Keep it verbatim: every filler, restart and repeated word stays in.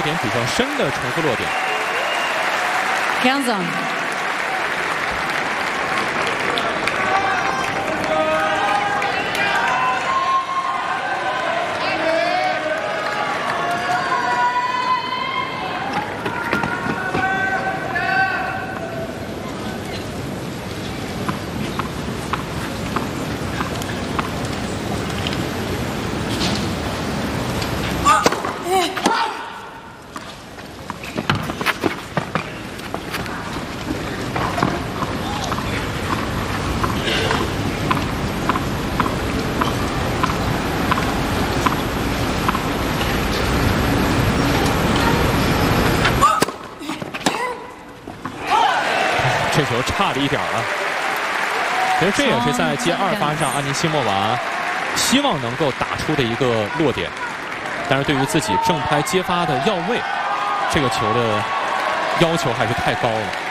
点比较深的重复落点。 Count zone。 这球差了一点了，其实这也是在接二发上，安妮西莫娃希望能够打出的一个落点，但是对于自己正拍接发的要位，这个球的要求还是太高了。